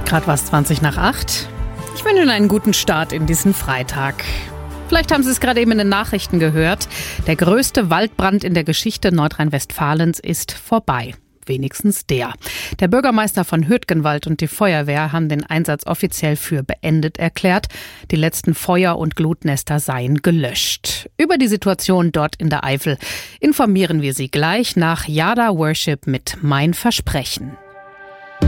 Gerade was 20 nach 8. Ich wünsche Ihnen einen guten Start in diesen Freitag. Vielleicht haben Sie es gerade eben in den Nachrichten gehört. Der größte Waldbrand in der Geschichte Nordrhein-Westfalens ist vorbei. Wenigstens der. Der Bürgermeister von Hürtgenwald und die Feuerwehr haben den Einsatz offiziell für beendet erklärt. Die letzten Feuer- und Glutnester seien gelöscht. Über die Situation dort in der Eifel informieren wir Sie gleich nach Yada Worship mit Mein Versprechen.